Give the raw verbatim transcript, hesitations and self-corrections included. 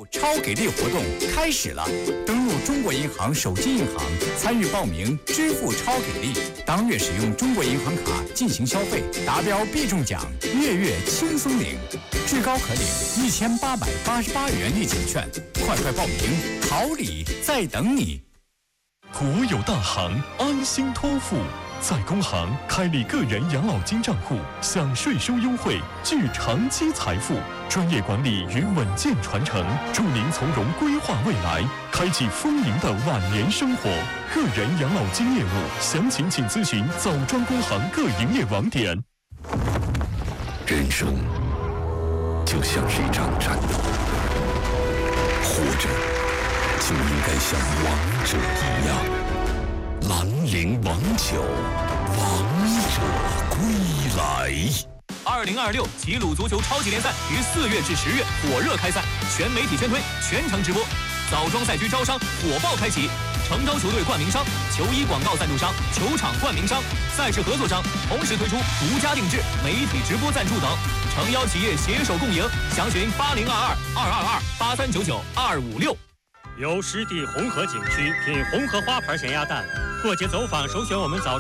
超给力活动开始了！登录中国银行手机银行参与报名支付超给力，当月使用中国银行卡进行消费，达标必中奖，月月轻松领，至高可领一千八百八十八元立减券，快快报名，好礼在等你！ 国有大行安心托付。在工行开立个人养老金账户，享税收优惠，聚长期财富，专业管理与稳健传承，助您从容规划未来，开启丰盈的晚年生活。个人养老金业务详情请咨询枣庄工行各营业网点。 人生就像是一场战斗，活着就应该像王者一样。兰陵王酒，王者归来。 二零二六齐鲁足球超级联赛于四月至十月火热开赛，全媒体宣推，全程直播。枣庄赛区招商火爆开启，诚招球队冠名商、球衣广告赞助商、球场冠名商、赛事合作商，同时推出独家定制、媒体直播赞助等，诚邀企业携手共赢。详询八零二二二二二八三九九二五六。 由湿地红河景区品红河花牌咸鸭蛋，过节走访首选我们枣